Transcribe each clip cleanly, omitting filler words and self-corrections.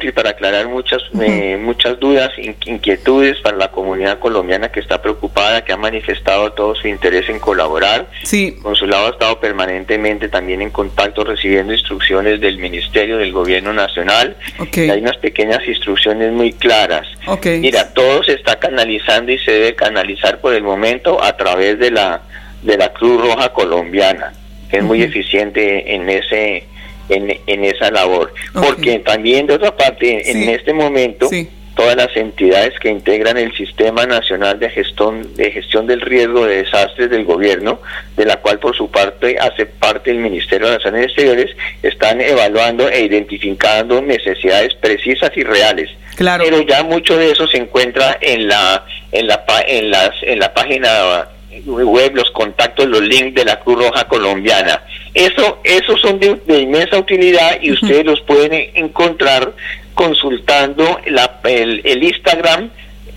útil para aclarar muchas dudas, inquietudes para la comunidad colombiana que está preocupada, que ha manifestado todo su interés en colaborar. Sí. El consulado ha estado permanentemente también en contacto, recibiendo instrucciones del Ministerio, del Gobierno Nacional. Okay. Y hay unas pequeñas instrucciones muy claras. Okay. Mira, todo se está canalizando y se debe canalizar por el momento a través de la Cruz Roja Colombiana, que es muy eficiente en esa labor. Okay. Porque también, de otra parte, en este momento, todas las entidades que integran el Sistema Nacional de Gestión del Riesgo de Desastres del Gobierno, de la cual por su parte hace parte el Ministerio de Relaciones Exteriores, están evaluando e identificando necesidades precisas y reales. Claro. Pero ya mucho de eso se encuentra en la página web, los contactos, los links de la Cruz Roja Colombiana. Esos son de inmensa utilidad y ustedes los pueden encontrar consultando el Instagram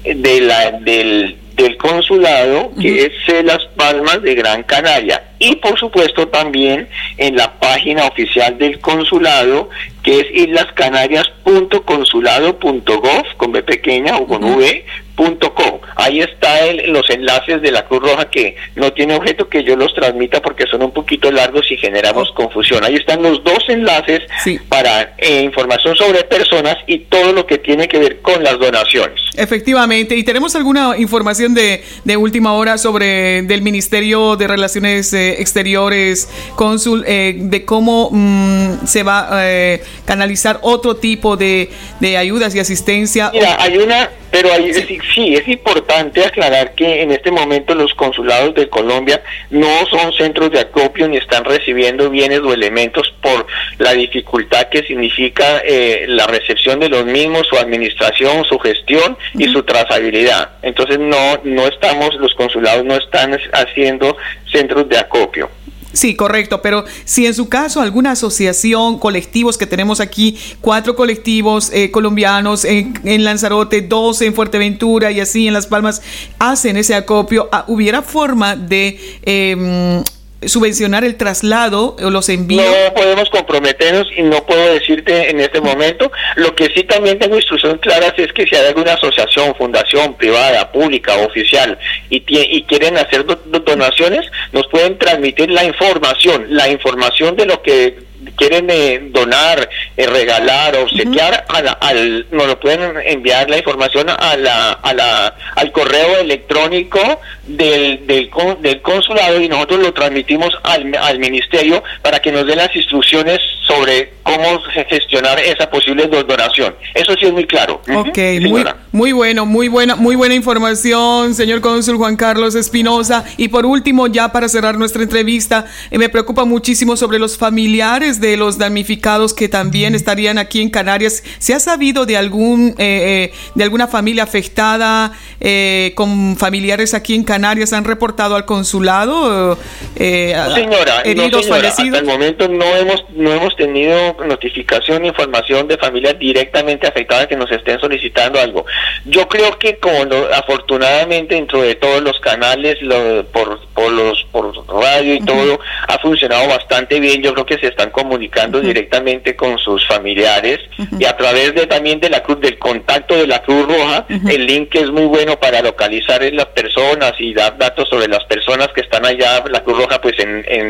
del consulado, que es Las Palmas de Gran Canaria, y por supuesto también en la página oficial del consulado, que es islascanarias.consulado.gov con B pequeña o con v.com. Ahí están los enlaces de la Cruz Roja, que no tiene objeto que yo los transmita porque son un poquito largos y generamos confusión. Ahí están los dos enlaces para información sobre personas y todo lo que tiene que ver con las donaciones. Efectivamente, y tenemos alguna información de última hora del Ministerio de Relaciones Exteriores, cónsul, de cómo se va a canalizar otro tipo de ayudas y asistencia. Mira, hay una, pero es importante aclarar que en este momento los consulados de Colombia no son centros de acopio ni están recibiendo bienes o elementos por la dificultad que significa la recepción de los mismos, su administración, su gestión y su trazabilidad. Entonces los consulados no están haciendo centros de acopio. Sí, correcto, pero si en su caso alguna asociación, colectivos que tenemos aquí, 4 colectivos colombianos en Lanzarote, 2 en Fuerteventura y así en Las Palmas, hacen ese acopio, ¿hubiera forma de subvencionar el traslado o los envíos? No podemos comprometernos y no puedo decirte en este momento. Lo que sí también tengo instrucciones claras es que si hay alguna asociación, fundación, privada, pública, oficial y quieren hacer donaciones, nos pueden transmitir la información de lo que quieren donar, regalar, obsequiar, nos lo pueden enviar la información al correo electrónico del consulado y nosotros lo transmitimos al ministerio para que nos den las instrucciones sobre cómo gestionar esa posible donación. Eso sí es muy claro. Ok, muy buena información, señor cónsul Juan Carlos Espinosa. Y por último, ya para cerrar nuestra entrevista, me preocupa muchísimo sobre los familiares de los damnificados que también estarían aquí en Canarias. ¿Se ha sabido de alguna familia afectada con familiares aquí en Canarias? ¿Han reportado al consulado? Señora, heridos, fallecidos. Hasta el momento no hemos tenido notificación ni información de familias directamente afectadas que nos estén solicitando algo. Yo creo que afortunadamente dentro de todos los canales, por radio y todo, ha funcionado bastante bien. Yo creo que se están comunicando directamente con sus familiares y a través también del contacto de la Cruz Roja, el link es muy bueno para localizar las personas y dar datos sobre las personas que están allá. La Cruz Roja pues en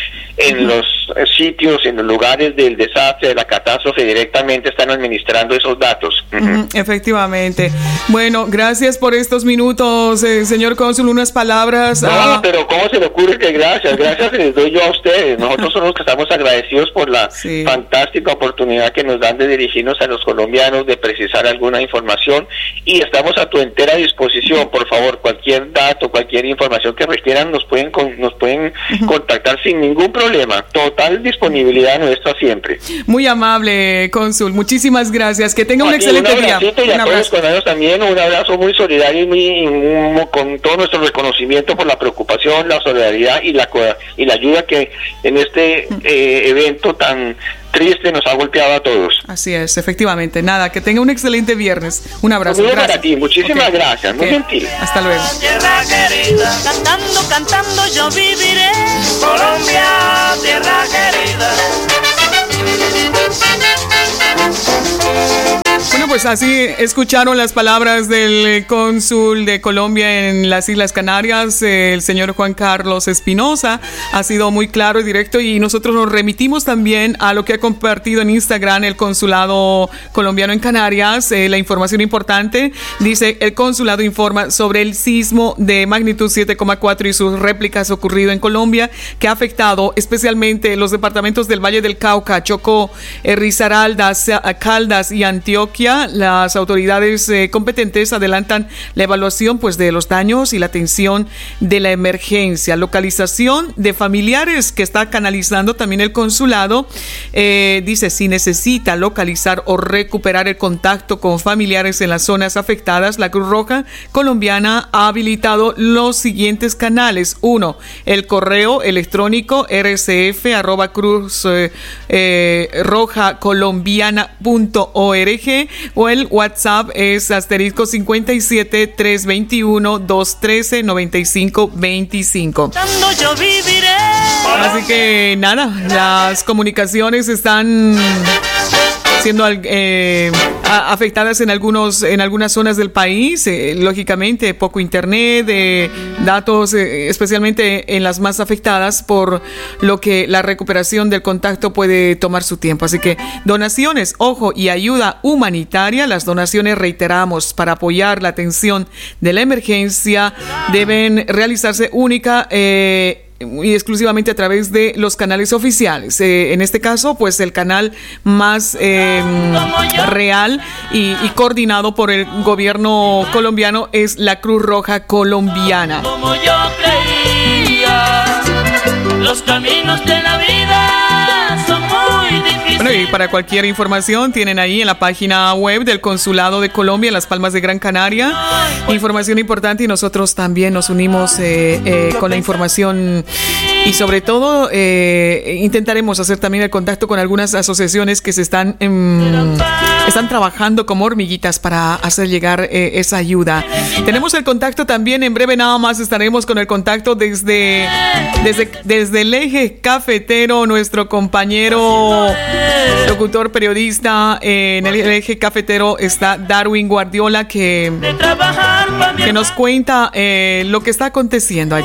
los sitios, en los lugares del desastre, de la catástrofe, directamente están administrando esos datos. Efectivamente. Bueno, gracias por estos minutos, señor cónsul, unas palabras. No, pero ¿cómo se le ocurre que gracias les doy yo a ustedes? Nosotros somos los que estamos agradecidos por la fantástica oportunidad que nos dan de dirigirnos a los colombianos, de precisar alguna información, y estamos a tu entera disposición. Por favor, cualquier dato, cualquier información que requieran, nos pueden contactar sin ningún problema. Total disponibilidad nuestra siempre. Muy amable, cónsul. Muchísimas gracias. Que tenga un excelente día. Un abrazo. También un abrazo muy solidario y con todo nuestro reconocimiento por la preocupación, la solidaridad y la ayuda que en este evento tan triste nos ha golpeado a todos. Así es, efectivamente. Nada, que tenga un excelente viernes. Un abrazo. Muy para ti, muchísimas gracias. Muy gentil. Hasta luego. Tierra querida, cantando yo viviré. Colombia, tierra querida. Bueno, pues así escucharon las palabras del cónsul de Colombia en las Islas Canarias, el señor Juan Carlos Espinosa. Ha sido muy claro y directo, y nosotros nos remitimos también a lo que ha compartido en Instagram el consulado colombiano en Canarias. La información importante dice: el consulado informa sobre el sismo de magnitud 7,4 y sus réplicas ocurrido en Colombia, que ha afectado especialmente los departamentos del Valle del Cauca, Chocó, Risaralda, Caldas y Antioquia. Las autoridades competentes adelantan la evaluación de los daños y la atención de la emergencia. Localización de familiares que está canalizando también el consulado. Dice: si necesita localizar o recuperar el contacto con familiares en las zonas afectadas, la Cruz Roja colombiana ha habilitado los siguientes canales. 1. El correo electrónico rcf@cruzrojacolombiana.org, o el WhatsApp es *57 321 213 9525. Así que nada, las comunicaciones están siendo afectadas en algunas zonas del país. Lógicamente, poco internet, datos, especialmente en las más afectadas, por lo que la recuperación del contacto puede tomar su tiempo. Así que donaciones, ojo, y ayuda humanitaria. Las donaciones, reiteramos, para apoyar la atención de la emergencia deben realizarse única y exclusivamente a través de los canales oficiales. En este caso, el canal más real y coordinado por el gobierno colombiano es la Cruz Roja Colombiana. Como yo creía, los caminos de la vida son muy difíciles. Bueno, y para cualquier información tienen ahí en la página web del Consulado de Colombia en Las Palmas de Gran Canaria información importante, y nosotros también nos unimos con la información, y sobre todo intentaremos hacer también el contacto con algunas asociaciones que se están trabajando como hormiguitas para hacer llegar esa ayuda. Tenemos el contacto también, en breve nada más estaremos con el contacto desde el eje cafetero. Nuestro compañero locutor, periodista en el eje cafetero está Darwin Guardiola, que nos cuenta lo que está aconteciendo allí.